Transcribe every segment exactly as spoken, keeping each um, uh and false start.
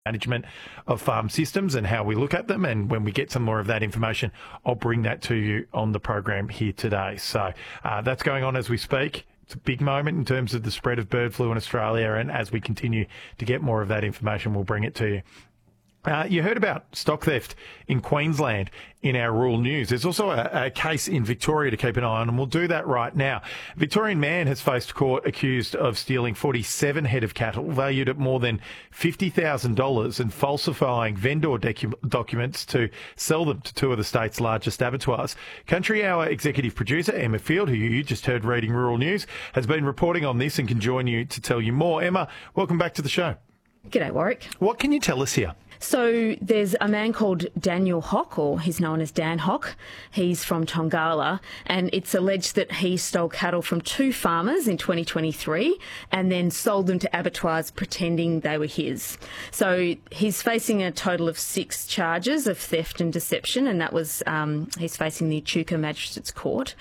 management of farm systems and how we look at them. And when we get some more of that information, I'll bring that to you on the program here today. So uh, that's going on as we speak. It's a big moment in terms of the spread of bird flu in Australia. And as we continue to get more of that information, we'll bring it to you. Uh, you heard about stock theft in Queensland in our rural news. There's also a, a case in Victoria to keep an eye on, and we'll do that right now. A Victorian man has faced court accused of stealing forty-seven head of cattle valued at more than fifty thousand dollars and falsifying vendor docu- documents to sell them to two of the state's largest abattoirs. Country Hour executive producer Emma Field, who you just heard reading rural news, has been reporting on this and can join you to tell you more. Emma, welcome back to the show. G'day, Warwick. What can you tell us here? So there's a man called Daniel Hock, or he's known as Dan Hock. He's from Tongala, and it's alleged that he stole cattle from two farmers in twenty twenty-three and then sold them to abattoirs pretending they were his. So he's facing a total of six charges of theft and deception, and that was um, he's facing the Echuca Magistrates Court.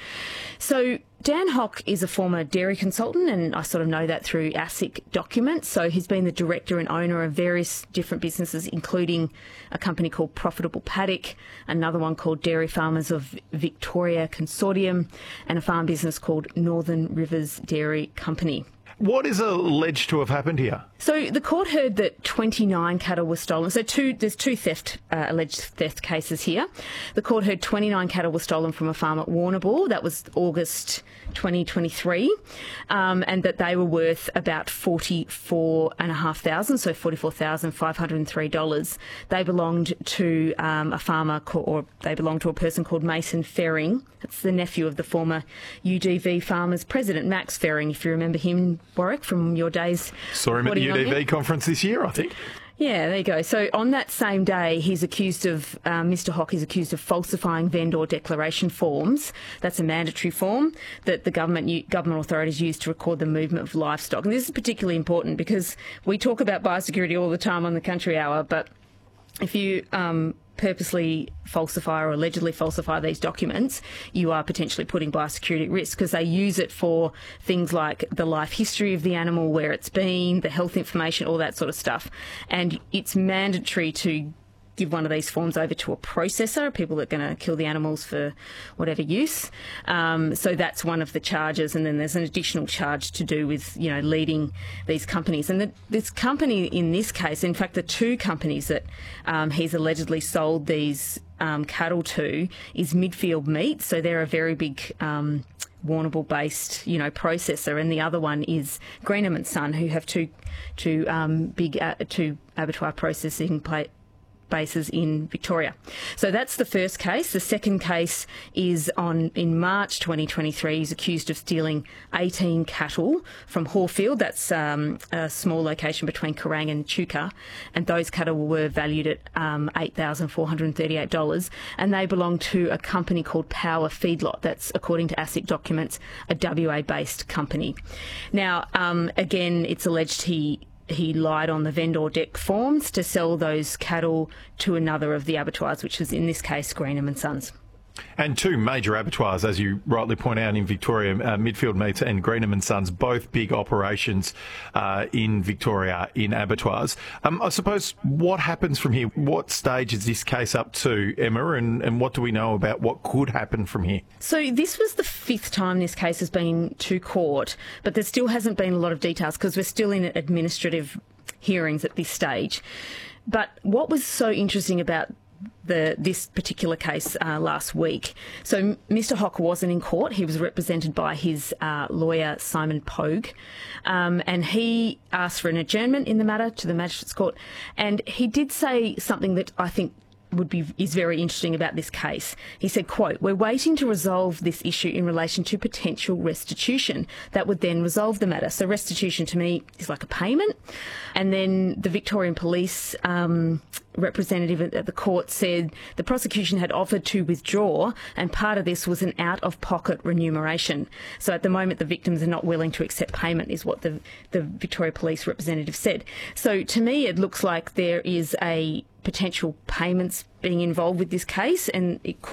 So Dan Hock is a former dairy consultant, and I sort of know that through ASIC documents. So he's been the director and owner of various different businesses, including a company called Profitable Paddock, another one called Dairy Farmers of Victoria Consortium, and a farm business called Northern Rivers Dairy Company. What is alleged to have happened here? So the court heard that twenty-nine cattle were stolen. So two, there's two theft, uh, alleged theft cases here. The court heard twenty-nine cattle were stolen from a farm at Warrnambool. That was August twenty twenty-three, um, and that they were worth about forty-four and a half thousand, so forty-four thousand five hundred and three dollars. They belonged to um, a farmer, called, or they belonged to a person called Mason Ferring. That's the nephew of the former U D V Farmers president, Max Ferring, if you remember him, Warwick, from your days. Saw him at the U D V conference this year, I think. Yeah, there you go. So on that same day, he's accused of, um, Mister Hock is accused of falsifying vendor declaration forms. That's a mandatory form that the government government authorities use to record the movement of livestock. And this is particularly important because we talk about biosecurity all the time on the Country Hour, but if you um, purposely falsify or allegedly falsify these documents, you are potentially putting biosecurity at risk because they use it for things like the life history of the animal, where it's been, the health information, all that sort of stuff. And it's mandatory to give one of these forms over to a processor, people that are going to kill the animals for whatever use. Um, so that's one of the charges. And then there's an additional charge to do with, you know, leading these companies. And the, this company in this case, in fact, the two companies that um, he's allegedly sold these um, cattle to is Midfield Meat. So they're a very big um, Warrnambool-based, you know, processor, and the other one is Greenham and Son, who have two, two um, big, uh, two abattoir processing pla- bases in Victoria. So that's the first case. The second case is on in March twenty twenty-three. He's accused of stealing eighteen cattle from Horfield. That's um, a small location between Kerrang and Echuca, and those cattle were valued at um, eight thousand four hundred thirty-eight dollars, and they belong to a company called Power Feedlot. That's, according to ASIC documents, a W A-based company. Now, um, again, it's alleged he He lied on the vendor dec forms to sell those cattle to another of the abattoirs, which was in this case Greenham and Sons. And two major abattoirs, as you rightly point out, in Victoria, uh, Midfield Meats and Greenham and Sons, both big operations uh, in Victoria in abattoirs. Um, I suppose, what happens from here? What stage is this case up to, Emma, and, and what do we know about what could happen from here? So this was the fifth time this case has been to court, but there still hasn't been a lot of details because we're still in administrative hearings at this stage. But what was so interesting about The, this particular case uh, last week. So Mister Hock wasn't in court. He was represented by his uh, lawyer, Simon Pogue, um, and he asked for an adjournment in the matter to the Magistrates Court. And he did say something that I think would be is very interesting about this case. He said, quote, "We're waiting to resolve this issue in relation to potential restitution that would then resolve the matter." So restitution to me is like a payment. And then the Victorian Police um, representative at the court said the prosecution had offered to withdraw, and part of this was an out-of-pocket remuneration. So at the moment, the victims are not willing to accept payment, is what the, the Victoria Police representative said. So to me, it looks like there is a potential payments being involved with this case, and it could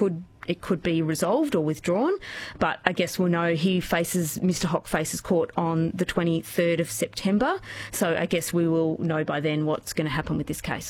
it could be resolved or withdrawn. But I guess we'll know he faces, Mr Hock faces court on the twenty-third of September. So I guess we will know by then what's going to happen with this case.